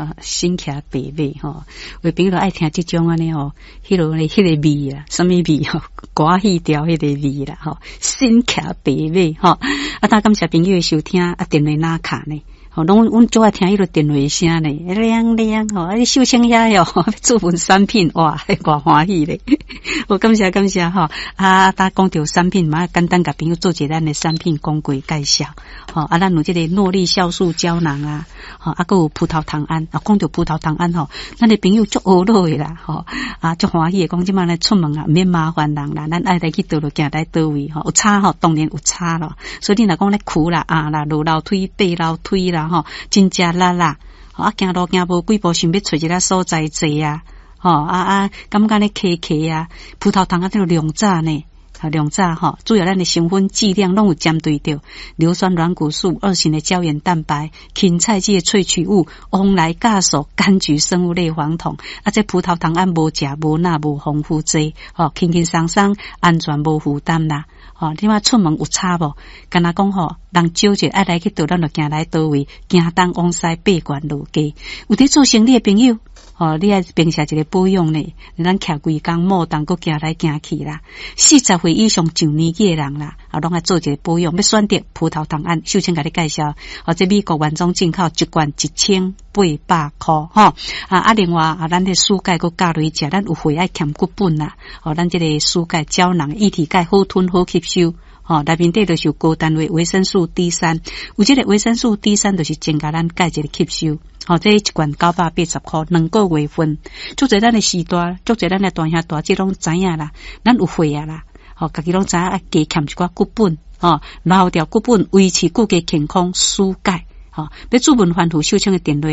新卡白味吼，有朋友爱听这种安尼吼，迄个味啦，什么味吼，歌戏调迄个味啦吼，新卡白味吼，大感谢朋友的收听，电话哪卡呢？吼，阮最爱听迄个电话声咧，亮亮吼，秀清遐哟，做份产品哇，偌欢喜咧！我感谢吼，大讲到产品嘛，简单甲朋友做一咱的产品讲过介绍，吼，咱有这个诺丽酵素胶囊啊，吼，还有葡萄糖胺，讲到葡萄糖胺吼，咱的朋友足学乐的啦，吼，足欢喜的，讲即满来出门啊，免麻烦人啦，咱爱来去倒落行来倒位吼，有差吼，当然有差咯，所以你若讲咧苦啦啦，落楼梯爬楼梯啦。吼，真正啦，行路行无几步，想要找一个所在坐啊，感觉咧咳啊，葡萄糖啊，这量早呢，量早吼，主要咱的成分剂量拢有针对着硫酸软骨素、2型的胶原蛋白、芹菜剂的萃取物、翁来酵素、柑橘生物类黄酮，这葡萄糖胺无食无钠无丰富剂，轻轻松松，安全无负担啦。你话出门有差无？敢若讲吼，人少者爱来去倒，咱就行来倒位，行东往西，爬悬路低。有伫做生意的朋友，你爱平时一个保养呢，咱徛规工莫当搁行来行去啦。40岁以上上年纪的人啦，拢爱做一个保养，要选择葡萄糖胺。秀清甲你介绍，这美国原装进口一罐1800块吼。另外咱的蔬钙搁加落去食，咱有血爱欠骨本啦。咱这个蔬钙胶囊液体钙好吞好吸收。内面底就是有高单位维生素 D3， 有这个维生素 D3 就是增加咱钙质的吸收。这一罐980块，2个月份。足侪咱的时代，足侪咱的大兄大姐拢知影啦，咱有血啊啦，家己拢知影加欠一寡骨本，留掉骨本，维持骨骼健康，输钙。要主文番薯秀清的电话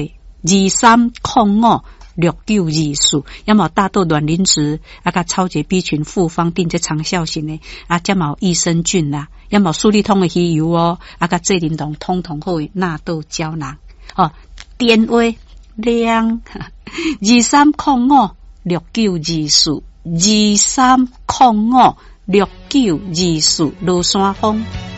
23056924，要么大豆卵磷脂，甲超级 B 群复方定这长效型的，加嘛益生菌啦，要么苏利通的鱼油甲这灵动通好的纳豆胶囊。电话亮23056924，23056924，罗山峰。